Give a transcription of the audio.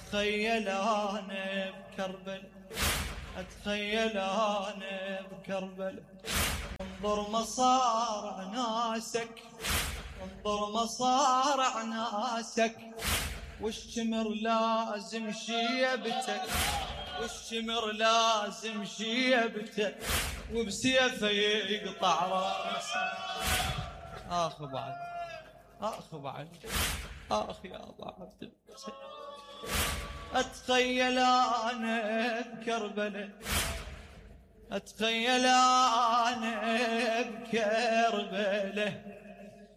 أتخيل أنا بكربل، أتخيل أنا بكربل، انظر مصارع ناسك، انظر مصارع ناسك، والشمر لازم شيبته، والشمر لازم شيبته، وبسيفه يقطع راسه. آخ بعد، آخ بعد، آخ يا أبا عبد المسيح. أتخيل أنا بكربلة، أتخيل أنا بكربلة،